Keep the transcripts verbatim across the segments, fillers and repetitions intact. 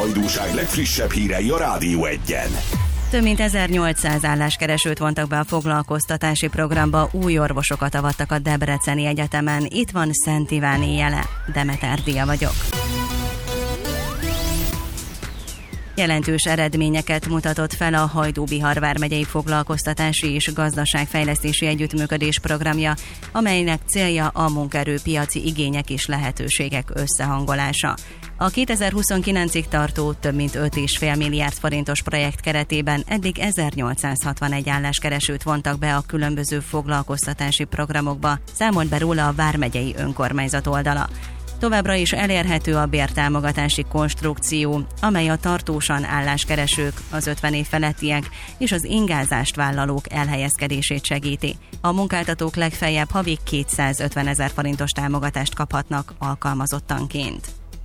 hajdúság legfrissebb hírei a Rádió Egyen. Több mint ezernyolcszáz álláskeresőt vontak be a foglalkoztatási programba, új orvosokat avattak a Debreceni Egyetemen. Itt van Szent Iván éjjele. Demeter Dia vagyok. Jelentős eredményeket mutatott fel a Hajdú-Bihar vármegyei foglalkoztatási és gazdaságfejlesztési együttműködés programja, amelynek célja a munkaerőpiaci igények és lehetőségek összehangolása. A kétezer-huszonkilencig tartó több mint öt egész öt milliárd forintos projekt keretében eddig ezernyolcszázhatvanegy álláskeresőt vontak be a különböző foglalkoztatási programokba, számolt be róla a vármegyei önkormányzat oldala. Továbbra is elérhető a bértámogatási konstrukció, amely a tartósan álláskeresők, az ötven év felettiek és az ingázást vállalók elhelyezkedését segíti. A munkáltatók legfeljebb havi kétszázötven ezer forintos támogatást kaphatnak alkalmazottanként.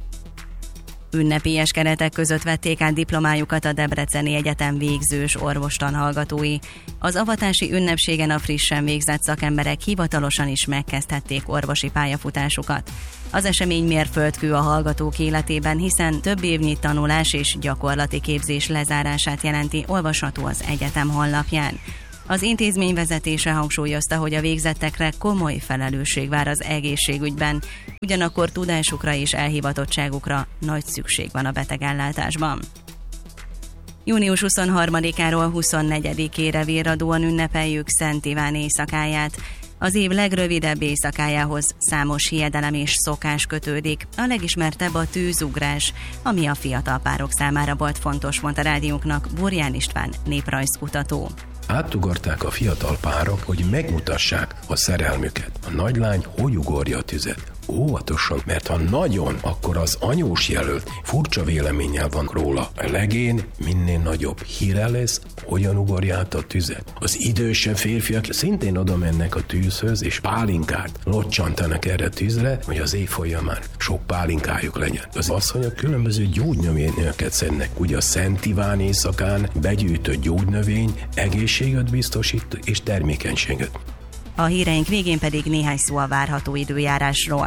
Ünnepélyes keretek között vették át diplomájukat a Debreceni Egyetem végzős orvostanhallgatói. Az avatási ünnepségen a frissen végzett szakemberek hivatalosan is megkezdhették orvosi pályafutásukat. Az esemény mérföldkő a hallgatók életében, hiszen több évnyi tanulás és gyakorlati képzés lezárását jelenti, olvasható az egyetem honlapján. Az intézmény vezetése hangsúlyozta, hogy a végzettekre komoly felelősség vár az egészségügyben, ugyanakkor tudásukra és elhivatottságukra nagy szükség van a betegellátásban. június huszonharmadikáról huszonnegyedikére virradóan ünnepeljük Szent Iván éjszakáját. Az év legrövidebb éjszakájához számos hiedelem és szokás kötődik. A legismertebb a tűzugrás, ami a fiatal párok számára volt fontos, mondta rádiónknak Burján István néprajzkutató. Átugorták a fiatal párok, hogy megmutassák a szerelmüket. A nagylány hogy ugorja a tüzet? Óvatosan, mert ha nagyon, akkor az anyós jelölt furcsa véleménnyel van róla. A legén minél nagyobb híre lesz, hogyan ugorja át a tüzet. Az idősebb férfiak szintén oda mennek a tűzhöz, és pálinkát locsantanak erre a tűzre, hogy az év folyamán sok pálinkájuk legyen. Az asszonyok különböző gyógynövényeket szednek. Ugye a Szent Iván éjszakán begyűjtött gyógynövény egészséget biztosít és termékenységet. A híreink végén pedig néhány szó a várható időjárásról.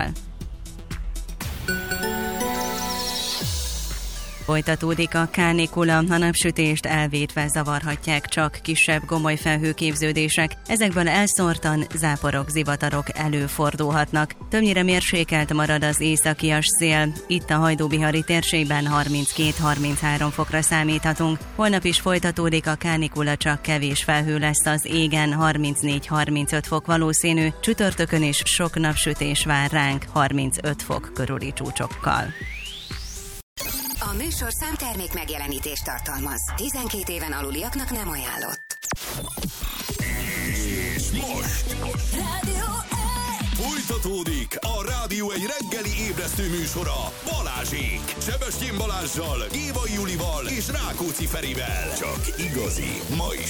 Folytatódik a kánikula, a napsütést elvétve zavarhatják csak kisebb gomoly felhőképződések, ezekből elszórtan záporok, zivatarok előfordulhatnak. Többnyire mérsékelt marad az északias szél, itt a hajdú-bihari térségben harminckét-harminchárom fokra számíthatunk. Holnap is folytatódik a kánikula, csak kevés felhő lesz az égen, harmincnégy-harmincöt fok valószínű, csütörtökön is sok napsütés vár ránk, harmincöt fok körüli csúcsokkal. A műsorszám termék megjelenítést tartalmaz. tizenkét éven aluliaknak nem ajánlott. És most Rádió egy! folytatódik a Rádió egy reggeli ébresztő műsora Balázsék. Sebestyén Balázssal, Gévai Julival és Rákóczi Ferivel. Csak igazi, ma is